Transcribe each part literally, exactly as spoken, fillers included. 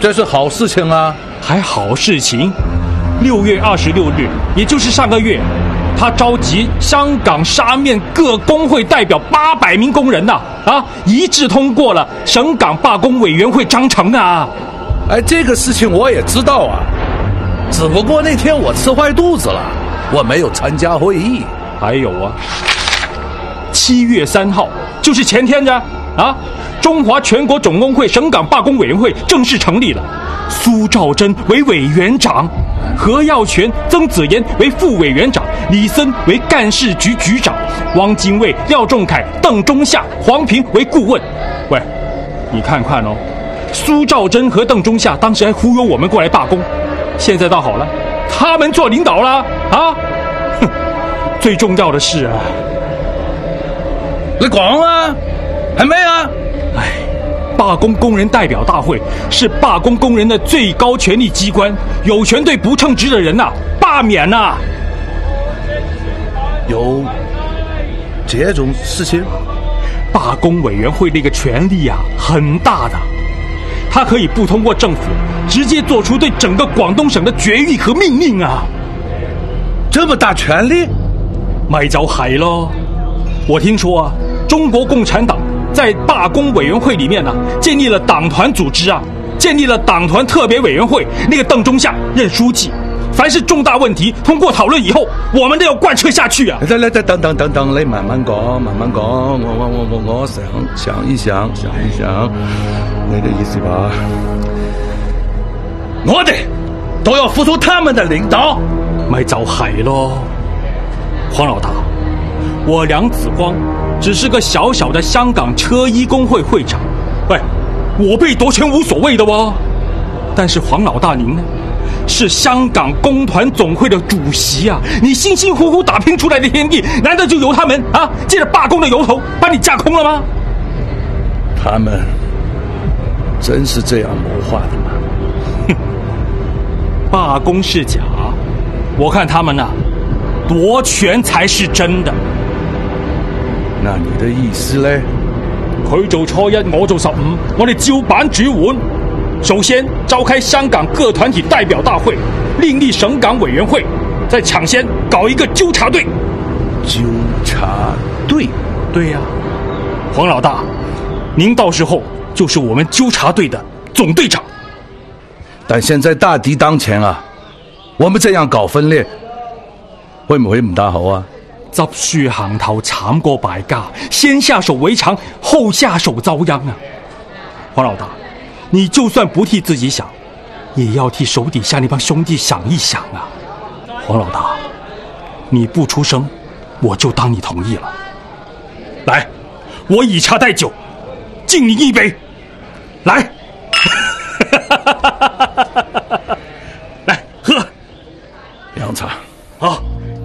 这是好事情啊！ 还好事情？六月二十六日，也就是上个月，他召集香港沙面各工会代表八百名工人呐、啊，啊，一致通过了省港罢工委员会章程啊！ 哎，这个事情我也知道啊，只不过那天我吃坏肚子了，我没有参加会议。 还有啊，七月三号，就是前天的啊，中华全国总工会省港罢工委员会正式成立了，苏兆珍为委员长，何耀全、曾子妍为副委员长，李森为干事局局长，汪精卫、廖仲恺、邓中夏、黄平为顾问。喂，你看看哦，苏兆珍和邓中夏当时还忽悠我们过来罢工，现在倒好了，他们做领导了啊！哼，最重要的是啊， 你講啊，係咩啊？ 哎，罢工工人代表大會是罢工工人的最高權力機關，有權對不稱職的人啊罷免啊。 有這種事情？ 罷工委員會那個權力啊很大的，它可以不通過政府，直接做出對整個廣東省的決議和命令啊。 這麼大權力？ 咪就係咯。我聽說啊，中國共產黨在罷工委員會裡面啊，建立了黨團組織啊，建立了黨團特別委員會，那個鄧中夏任書記。凡是重大問題通過討論以後，我們都要貫徹下去啊！ 等等等等等等，你慢慢講，慢慢講，我我我我我想想一想，想一想，你的意思吧？我哋都要服從他們的領導， 咪就係咯，黃老大。我梁子光只是個小小的香港車衣工會會長，喂，我被奪權無所謂的喎。但是黃老大您呢，是香港工團總會的主席啊，你辛辛苦苦打拼出來的天地，難道就由他們啊借着罷工的由頭把你架空了嗎？ 他們真是這樣謀劃的嗎？ 哼，罷工是假，我看他們啊奪權才是真的。 那你的意思呢？ 佢做初一，我做十五，我哋照板煮碗。首先召開香港各團體代表大會，另立省港委員會，再搶先搞一個糾察隊。 糾察隊？ 對呀、啊，黃老大，您到時候就是我們糾察隊的總隊長。 但現在大敵當前啊，我們這樣搞分裂，會唔會唔大好啊？ 執輸行頭慘過敗家，先下手為強，後下手遭殃啊！黃老大，你就算不替自己想，也要替手底下那幫兄弟想一想啊！黃老大，你不出聲，我就當你同意了。來，我以茶代酒，敬你一杯。來，來喝。 涼茶。 好。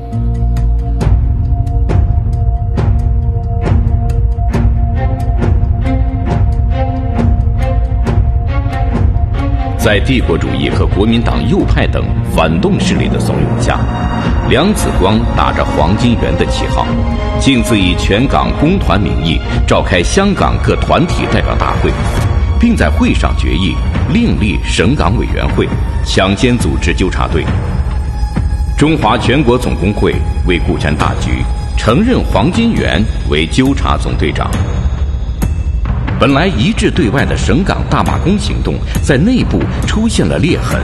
在帝国主义和国民党右派等反动势力的怂恿下，梁子光打着黄金园的旗号，径自以全港工团名义召开香港各团体代表大会，并在会上决议另立省港委员会，抢先组织纠察队。中华全国总工会为顾全大局，承认黄金园为纠察总队长。本来一致对外的省港大罢工行动，在内部出现了裂痕。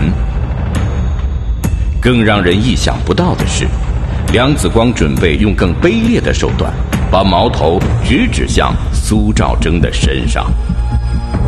更让人意想不到的是，梁子光准备用更卑劣的手段，把矛头直指向苏兆征的身上。